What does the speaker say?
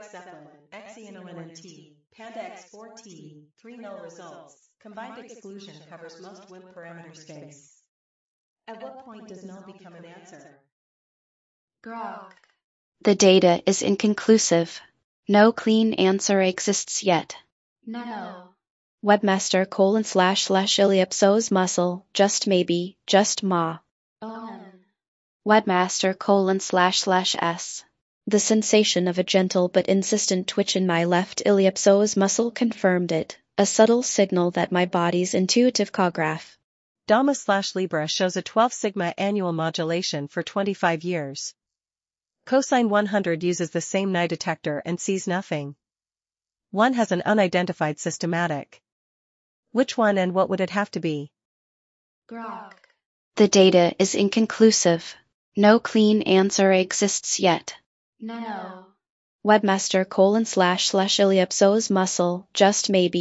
X Zeppelin, XENONNT, Panda X4T, 3 null results. Combined exclusion covers most WIMP parameter space. At what point does null become an answer? Grok. The data is inconclusive. No clean answer exists yet. No. Webmaster://iliopsoas muscle, just maybe, just ma. Webmaster://s. The sensation of a gentle but insistent twitch in my left iliopsoas muscle confirmed it, a subtle signal that my body's intuitive choreograph. Dama/Libra shows a 12 sigma annual modulation for 25 years. Cosine 100 uses the same Nye detector and sees nothing. One has an unidentified systematic. Which one and what would it have to be? Grok. The data is inconclusive. No clean answer exists yet. No. Webmaster://iliopsoas muscle, just maybe.